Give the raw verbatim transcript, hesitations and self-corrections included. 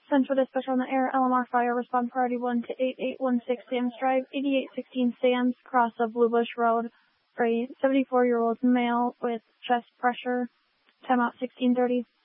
Central Dispatch on the air, L M R Fire, respond priority one to eight eight one six Sam's Drive, eighty-eight sixteen Sam's, cross of Blue Bush Road, for a seventy-four-year-old male with chest pressure. Timeout sixteen thirty.